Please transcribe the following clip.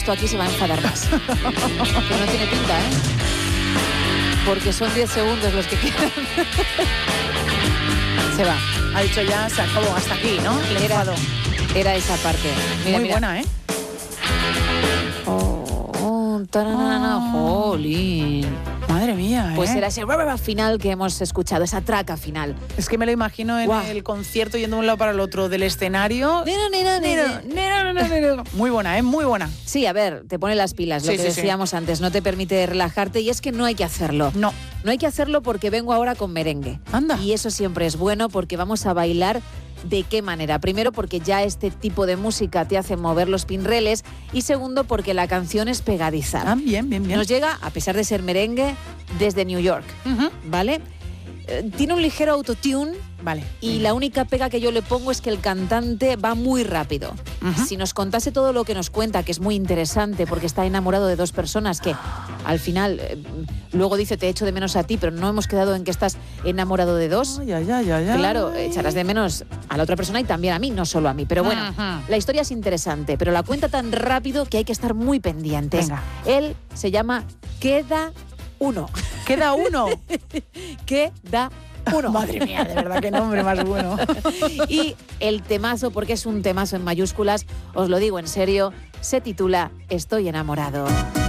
puesto aquí se va a enfadar más. Que no tiene pinta, ¿eh? Porque son 10 segundos los que quedan. Se va. Ha dicho ya, se acabó, hasta aquí, ¿no? Era esa parte. Mira, muy buena, ¿eh? Jolín. Madre mía, ¿eh? Pues era ese final que hemos escuchado, esa traca final. Es que me lo imagino en el concierto yendo de un lado para el otro del escenario. Muy buena, ¿eh? Muy buena. Sí, a ver, te pone las pilas, lo que decíamos antes, no te permite relajarte y es que no hay que hacerlo. No hay que hacerlo porque vengo ahora con merengue. Anda. Y eso siempre es bueno porque vamos a bailar. ¿De qué manera? Primero, porque ya este tipo de música te hace mover los pinreles y segundo, porque la canción es pegadiza. Ah, bien. Nos llega, a pesar de ser merengue, desde New York, ¿vale? Tiene un ligero autotune, vale, y la única pega que yo le pongo es que el cantante va muy rápido. Si nos contase todo lo que nos cuenta, que es muy interesante porque está enamorado de dos personas que al final luego dice te echo de menos a ti, pero no hemos quedado en que estás enamorado de dos. Claro, echarás de menos a la otra persona y también a mí, no solo a mí. Pero bueno, la historia es interesante, pero la cuenta tan rápido que hay que estar muy pendientes. Venga. Él se llama Queda Uno. ¿Queda uno? Queda uno. Madre mía, de verdad, qué nombre más bueno. Y el temazo, porque es un temazo en mayúsculas, os lo digo en serio, se titula Estoy enamorado.